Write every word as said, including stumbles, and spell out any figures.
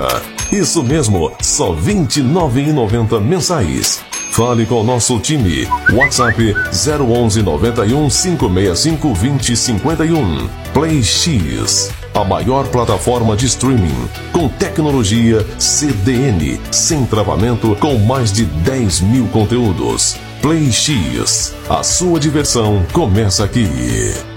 Isso mesmo, só vinte e nove reais e noventa centavos mensais. Fale com o nosso time. WhatsApp zero onze noventa e um, cinco seis cinco, vinte, cinquenta e um. Play X, a maior plataforma de streaming com tecnologia C D N, sem travamento, com mais de dez mil conteúdos. Play X, a sua diversão começa aqui.